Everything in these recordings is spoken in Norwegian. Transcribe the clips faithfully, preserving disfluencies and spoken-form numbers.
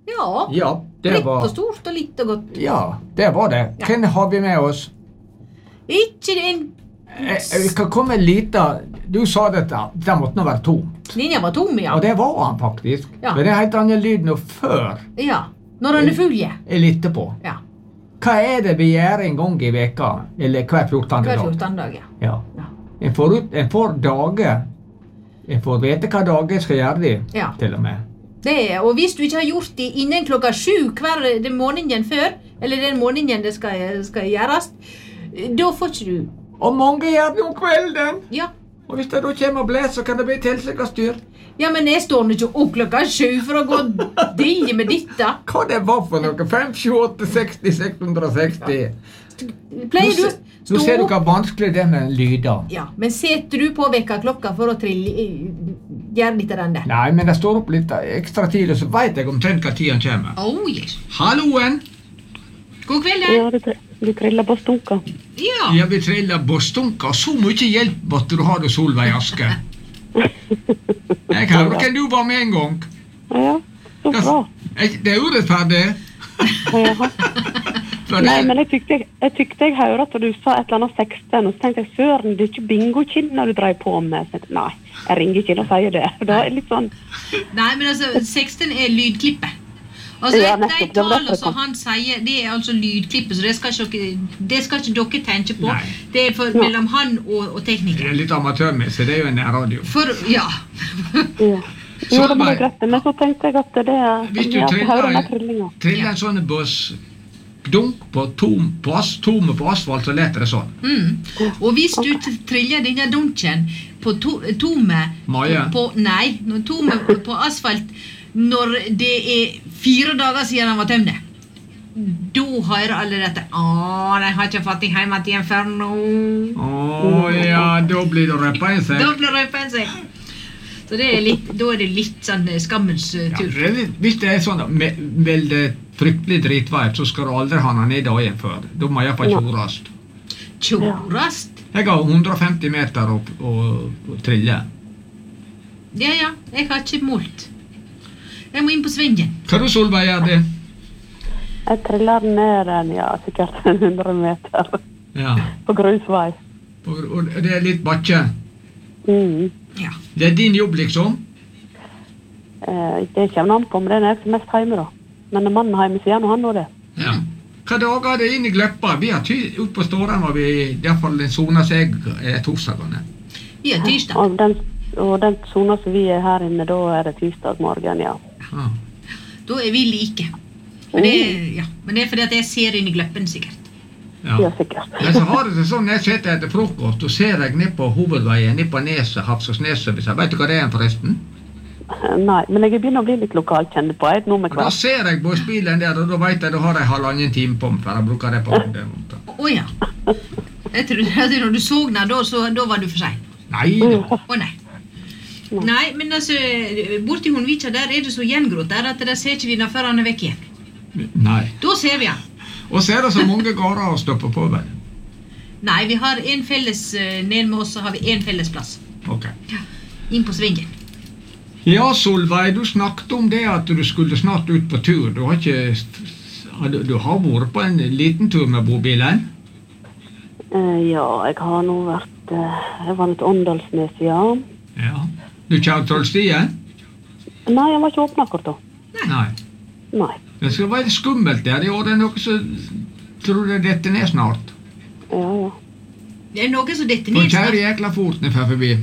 Ja, Ja, det Litt var... og stort og litt og godt. Ja, det var det. Ja. Hvem har vi med oss? Ikke en... Eh, Vi kan komme litt av... Du sa dette, det måtte nå være tom. Ninja var tom, ja. Og det var han faktisk. Ja. Men det er helt annen lyd nå før Ja, når han er full, ja. jeg lytter på. Ja, Hva er det vi gjør en gang i veka? Eller hver fjortende hver dag? fjortende dag, ja. Ja. Ja. En får, ut, en får dager. En får vite hva dager skal gjøre det, Ja. til og med. Det er, og hvis du ikke har gjort det innen klokka sju hver den morgenen før, eller den morgenen det skal, skal gjøres, da får ikke du... Og mange gjør det om kvelden. Ja, Og hvis det da kommer og blåser, så kan det bli tilsikkerstyr. ja, men jeg står nå ikke opp klokka sju for å gå og dille med dette. Hva det var for noe? fem, sju, åtte, seksti, seks hundre og seksti. Pleier du å Nå stå ser du opp? hva vanskelig det er med lyder. Ja, men setter du på vekka klokka for å trille, gjøre litt av den der? Nei, men det står opp litt ekstra tidlig, så vet jeg omtrent hva tiden kommer. Oh, yes. Halloen! God kveld, Ja, du, tr- du triller på stunka. Ja. Jeg vil trille bostunka, så mye hjelp måtte du ha det, Solveig Aske. Jeg hører hvem du var med en gang. Ja, så bra. Er- Det er urettferdig. Ja. For Nei, det, men jeg tykte jeg, jeg, tykte jeg hørte at du sa et eller annet seksten, og så tenkte jeg, søren, det er ikke bingo-kinner du dreier på med. Så jeg tenkte, nei, jeg ringer ikke inn og sier det. Da er det litt sånn, Nei, men altså, seksten er lydklippet. Altså, Ja, de nettopp, det var derfor tallene jeg som kom. han sier, det er altså lydklippet, så det skal ikke, dere- det skal ikke dere tenke på. Nei. Det er for, mellom han og, og det teknikeren. er litt amatørmessig, det er jo en radio. For, ja. ja. Jo, det var greit, men så tenkte jeg at det er, Hvis du ja, så hører den der triller, trillinga. triller en sånn buss, dunk på tom på, as, tome på asfalt, så leter det sånn. Mm. Og hvis du t- triller denne dunken på to, tome Maja. på, nei, når tome på, på asfalt, når det er fire dager siden han var tømne, da hører alle dette. Åh, de har ikke fått deg hjemme igjen før nå. Å ja, da blir det røpa i seg. Da blir det på en seg. Så det er litt, da er det litt sånn eh, skammens eh, Ja, tur. det er litt- hvis det er sånn me- veldig fryktelig dritvær, så skal du aldri ha den ned dagen før. Da må jeg få kjores. Tjorast. Jeg har hundre og femti meter å, å, å trille. Ja, ja, jeg har ikke målt. Jeg må inn på svingen. Hva du, Solveig, gjør det? Jeg triller ned en, ja, sikkert en hundre meter Ja. på grusvei. Og, og det er litt bakke. Mm. Ja. Det er din jobb, liksom? Eh, det kommer an på om det er jeg som er mest hjemme da. Men mannen hjemme sier nå han nå det. Ja. Hva dager er det inn i Gleppa? Vi har ty ut på Ståren var vi i hvert fall en sona seg er torsdagene. Vi har tirsdag. Og den, og den zona som vi er her inne, da er det tirsdag morgen, ja. Ja. Da er vi like. Men det, ja. Men det er fordi at jeg ser inn i gløppen, sikkert. Ja. Ja, sikkert. Men så har det sånn, jeg sitter etter frokost, og ser jeg ned på hovedveien, ned på Neset, Hafsåsneset, hvis jeg vet du hva det er forresten? Nei, men jeg begynner å bli litt lokalkjent på et nummer Og da kvart. ser jeg bussbilen der, og da vet jeg, da har jeg halvannen time på meg, for jeg bruker det på den måten. Å ja. Jeg trodde at når du så den, da, så, da var du for sein. Nei da. Å nei. Nei, men altså, borti Hundvika der er det så gjengrått der at der ser ikke vi den før han er vekk igjen. Nei. Da ser vi han. Og så er det så mange gårder å stoppe på, vel? Nei, vi har en felles, eh, ned med oss så har vi en felles plass. Ok. Inn på svingen. Ja, Solveig, du snakket om det at du skulle snart ut på tur. Du har ikke... Du, du har vært på en liten tur med bobilen? Eh, ja, jeg har nå vært, eh, jeg var nå til Åndalsnes, ja. Ja. Du kjører Trollstien? Nei, jeg var ikke åpnet akkurat da. Nei. Nei. Det skal være skummelt der i år. Det er noe som tror det detter ned snart. Ja, ja. Det er noe som detter For ned kjære snart. jækla fort når jeg fer forbi.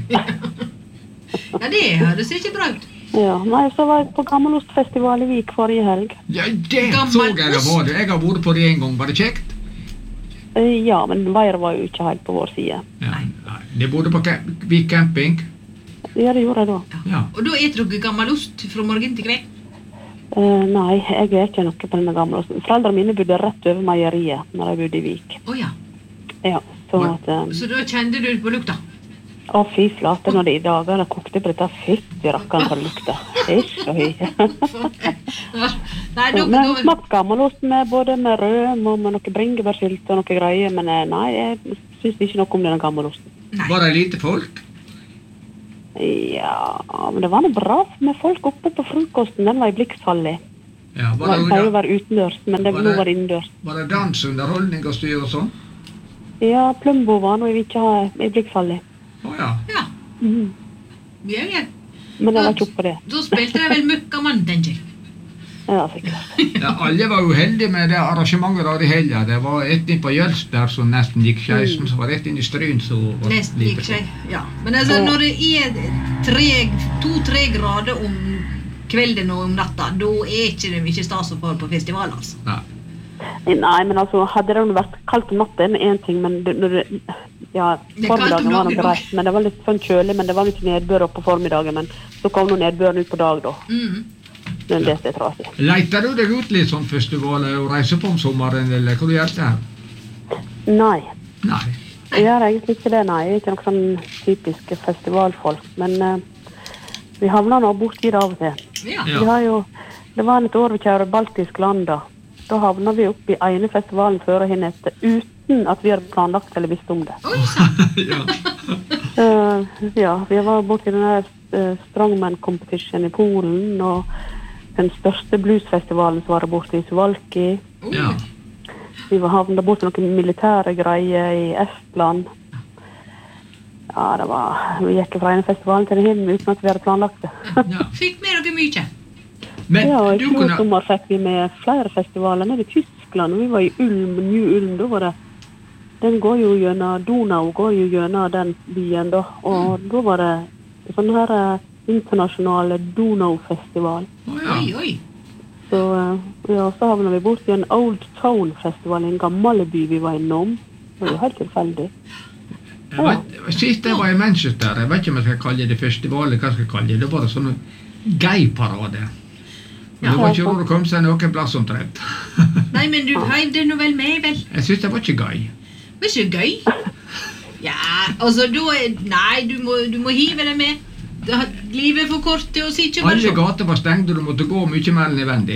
Ja, det høres ikke bra ut. Ja, nei, så var jeg på Gammelostfestival i Vik forrige helg. Ja, det Gammel så jeg det ost. var det. Jeg har vært på det en gang. Var det kjekt? Eh, ja, men været var jo ikke helt på vår side. Ja. Nei. Det bodde på camp Vik camping. Ja, det gjorde jeg da. Ja. Og da eter dere gammel ost fra morgen til kveld. Eh, nei, jeg er ikke noe på denne Gammelosten. Foreldrene mine bodde rett over meieriet når jeg bodde i Vik. Å ja. Ja, så at... Eh, Så da kjente du på lukta? å, fy flate, når det i dager jeg kokte på dette fytti rakkeren for lukta. Ish og hy. Nei, da, Men jeg da, smakte gammelost med både med røm og med noe bringebærsylt og noe greier, men eh, nei, jeg synes ikke noe om denne gammelosten. nei. Var det lite folk? Ja, men det var noe bra med folk oppe på frokosten, den var i Blikkshallet. Ja, var, Det det, pleier å være utendørs, men det, Var nå det- var det innendørs. var det dans, underholdning og styr og sånn? Ja, Plumbo var noe jeg vil ikke ha øyeblikksfall i. Å ja. Ja, Mm. ja, ja. Men jeg var ikke oppe på det. Da spilte jeg vel Møkkamann, tenker jeg. Ja, sikkert. Ja, alle var uheldige med det arrangementet der i helga. Det var et inn på Jølst der som nesten gikk skeis, Mm. så var det et inn i Stryn som var Nesten like gikk så. seg. Ja. Men altså, Ja. når det er tre, to-tre grader om kvelden og om natta, da er ikke det mye stas å få på festival, altså. Nei. Nei, men altså, hadde det vært kaldt om natten, er en ting, men det, når det, ja, Det er kaldt om formiddagen var dagen noe greit, også. men det var litt sånn kjølig, men det var litt nedbør opp på formiddagen, men så kom noe nedbør ut på dag da. Mm. Men det er trasig. Leiter du deg ut litt sånn festivaler og reiser på om sommeren, eller hva du gjør det her? Nei, Nei. jeg gjør egentlig ikke det, nei. Jeg er ikke noen sånn typiske festivalfolk, men eh, vi havner nå borti det av og til. Ja. Ja. Vi har jo, det var et år vi kjører baltisk land da. Da havner vi opp i ene festivalen før og henne etter, uten at vi har planlagt eller visst om det. Oi, sant. Ja. Eh, ja, vi var borti den der uh, Strongman Competition i Polen, og den største bluesfestivalen som var borte i Suwałki. Oi. Ja. Vi var havnet borti noen militære greier i Estland. Ja, det var, vi gikk fra en festivalen til en henne uten at vi hadde planlagt det. Ja. Fikk med dere mye. Men Ja, og i du fjor kunne sommer fikk vi med flere festivaler nede i Tyskland. Vi var i Ulm, New Ulm, da var det, den går jo gjennom, Donau går jo gjennom den byen da, og da var det sånn her eh, internasjonale Donau-festival. Å ja. Oi, oi. Så, eh, ja, så havnet vi bort i en Old Town-festival, en gammel by vi var innom. Det var jo helt tilfeldig. Jeg vet- Sist jeg var i Manchester, jeg vet ikke om jeg skal kalle det festival, eller hva jeg skal kalle det, det var bare sånne gay-parade. Men det var ikke råd å komme seg noen plass omtrent. Nei, men du heiv det nå vel med, vel? Jeg synes det var ikke gøy. Det er ikke gøy. Ja, altså, da er... Nei, du må, du må hive det med. Da, livet er for kort til å si ikke bare Alle sånn. gater var stengte, og du måtte gå mye mer enn nødvendig.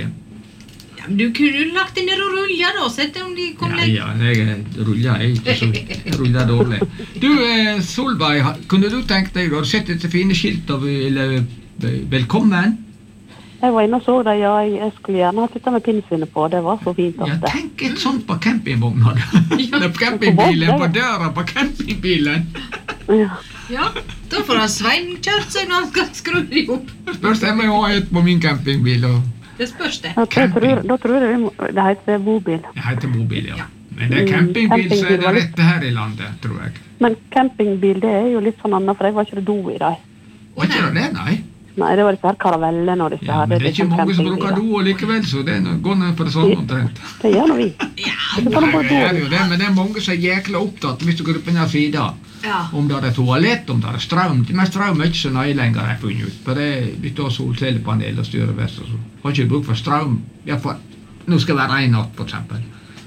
Ja, men du kunne jo lagt det ned og rulla da, sett om de kom Ja, ned. ja, jeg ruller ikke så jeg ruller dårlig. Du, eh, Solveig, ha- kunne du tenkt deg, har du sett dette fine skilt av eller, eh, velkommen? Jeg var inne og så det, ja, jeg, jeg skulle gjerne ha tittet med pinnsvinnet på, det var så fint Ja, ofte. tenk et sånt på campingvogna. På campingbilen, på døra på campingbilen. Ja. Ja, da får han Svein kjørt seg når han skal skru det opp. Spørs jeg må ha et på min campingbil, og Det spørs det. Da tror, da tror jeg vi må, det heter bobil. jeg heter mobil, ja. Men det er Mm, campingbil, så er campingbil det var litt- rette her i landet, tror jeg. Men campingbil, det er jo litt sånn annet, for jeg var ikke det do i det. Var ikke det det, nei? Nei, det var disse her karavellene og disse Ja, her. men det er ikke sånn mange som bruker campingbiler. do likevel, så det er noe- går nå på det samme omtrent. Det gjør nå vi. Ja, Det får nå Nei, gå det er do. jo det, men det er mange som er jækla opptatt hvis du går på denne sida. ja. Om det er toalett, om det er strøm. Men strøm er ikke så nøye lenger, har jeg funnet ut. For det er hvis du har solcellepanel og styrevest, så har ikke bruk for strøm. I hvert fall, nå skal det være en natt, for eksempel.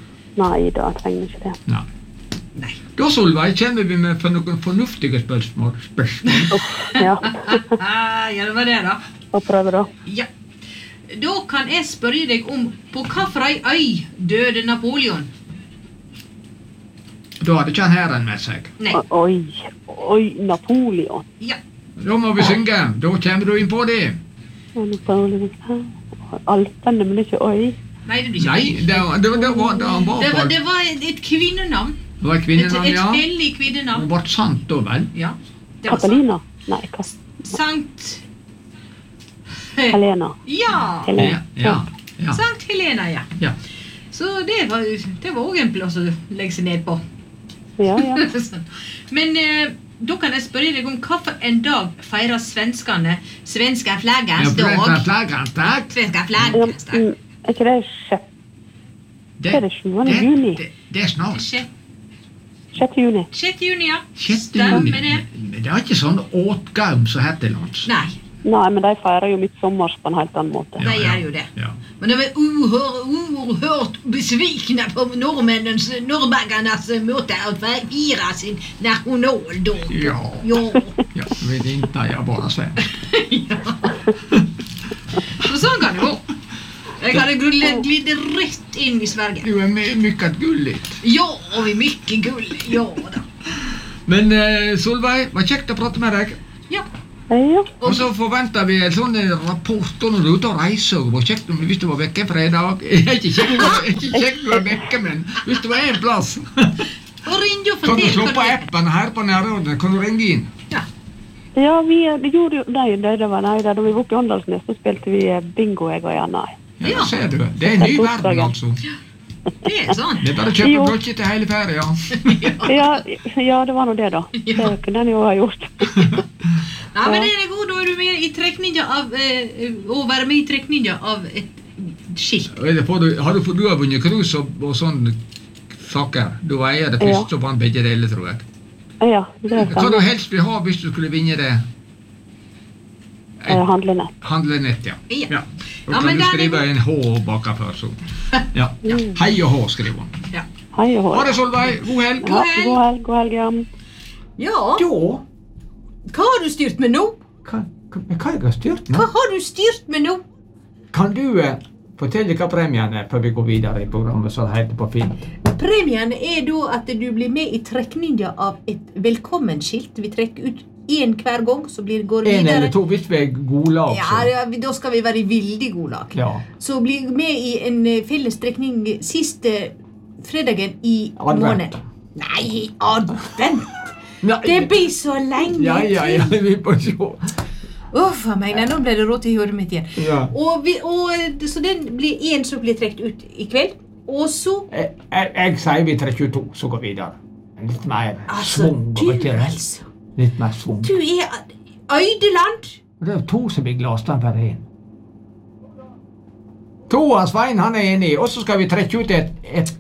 Nei, da trenger vi ikke det. Nei. Nei. Da, Solveig, kommer vi med for noen fornuftige spørsmål. spørsmål. Ja, Ah, ja, det var det da. og prøve da. Ja. Da kan jeg spørre deg om på hvilken øy døde Napoleon? Da hadde ikke han hæren med seg. Nei. Oi, oi, Napoleon. Ja. Da må vi synge. Da kommer du inn på det. Napoleon. Alpene, men ikke oi. Nei, det blir ikke Nei, det, var- det, var- det var da han var Det var, på. det var et, et kvinnenavn. Det var Et, kvinnenavn, et ja. hellig kvinnenavn. Hun ble sant da, vel? Ja. Det var sant. Katalina? Nei, Kas Sankt Helena. Ja. Helena. Ja, ja. Sankt Helena, ja. Ja. Så det var det var også en plass å legge seg ned på. Ja, ja. Sånn. Men eh, da kan jeg spørre deg om hvilken en dag feirer svenskene svenska Ja, flaggans for den dag? flaggen, takk. Svenska ja flaggans dag. mm, er ikke det sjette, Det, er det sjuende juni? det, det er snart. Sjette sjette juni? sjette juni, ja. Sjette juni. Stemmer det? Men det er ikke sånn åtgaum som heter lands. Nei, Nei, men de feirer jo midtsommers på en helt annen måte. de gjør jo det. Ja. Men de var uhør, uhørt besvikne på nordmennens, nordbergernes måte å feire sin nasjonaldag. Ja. Ja. Ja, vi inte jag bara svensk. Så sånn kan det gå. Jeg hadde glidd glidd rett inn i Sverige. Du är my- mycket gulligt. Ja, og vi er mye gull. Ja da. Men eh, Solveig, var kjekt å prate med deg. Ja, Ja. Og så forventer vi en sånn rapport når du er ute og reiser, og hvor kjekt om hvis du var vekke for en dag. Jeg er ikke kjekt, jeg er ikke kjekt å være vekke, men hvis du var en plass. Og ring jo for Kan du det. slå på appen her på nærrådet, kan du ringe inn? Ja. Ja, vi det gjorde jo, nei, det, det var, nei, da vi var oppe i Åndalsnes, så spilte vi eh, bingo, jeg og Janna. Ja, Ja. ser du. Det er en ny verden, altså. Det er sant. Det er bare å kjøpe Jo. blokket til hele ferie, ja. Ja, ja, det var nå det da. Det Ja. kunne den jo ha gjort. Ja, men det er god, da er du med i trekninga av, eh, å være med i trekninga av et skilt. Og er det for du, har du, du har vunnet krus og, og sånne saker. Du eier det første, Ja. så vant begge deler, tror jeg. Ja, det er Hva du sant. helst vil ha hvis du skulle vinne det? Eh, handlenett. Handlenett, ja. Ja. ja. Da Ja, kan men du der er skrive god. en H bakafor, så. Ja. Hei og H, skriver hun. Ja. Hei og Ha hå. det, Solveig. God helg. Ja, god helg, god helg, ja. Ja, Da? hva har du styrt med nå? Hva, hva, hva jeg har styrt Hva har du styrt med nå? Kan du eh, fortelle hva premien er før vi går videre i programmet, så det heter på fint? Premien er da at du blir med i trekninga av et velkommenskilt. Vi trekker ut én hver gang, så blir går En videre. eller to, hvis vi er gode lag, Ja, så. ja, vi- da skal vi være i veldig god lag. Ja. Så bli med i en eh, felles trekning siste fredagen i Advent. måneden. Nei, advent! Nei, Det blir så lenge ja, ja, ja, til. vi får se. Uff a meg, nei, nå ble det råd til hodet mitt igjen. Ja. Og, vi, og eh, Så den blir én som blir trukket ut i kveld. Og så Jeg, jeg, jeg sier vi trekker to, så går vi videre. Litt mer Altså, svung du over til det. altså. Litt mer svung. Du er Øydeland. Det er to som blir glasstand per en. To av Svein, han er enig, og så skal vi trekke ut et, et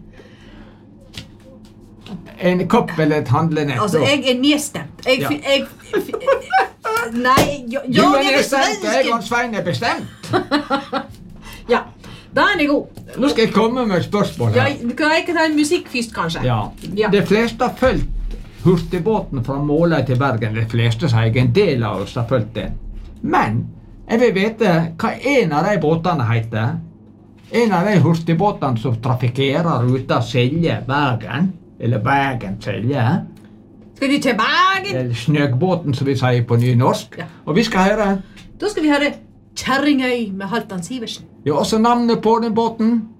en kopp eller et handlenett. Altså, jeg er nedstemt. Jeg, Ja. jeg, jeg Nei, jeg, Du er jeg nedstemt, og jeg og er Svein er bestemt. Ja, da er den god. Nå skal jeg komme med et spørsmål Ja, her. kan jeg ikke ta en musikk først, kanskje? Ja. Ja. De fleste har fulgt hurtigbåten fra Måløy til Bergen. De fleste sier jeg, en del av oss har fulgt den. Men jeg vil vite hva en av de båtene heter. En av de hurtigbåtene som trafikkerer ruta Selje-Bergen. Eller Bergen-Selje. Skal du til Bergen? Eller Snøgbåten, som vi sier på nynorsk. Ja. Og vi skal høre Da skal vi høre Kjerringøy med Halvdan Sivertsen. ja, også navnet på den båten.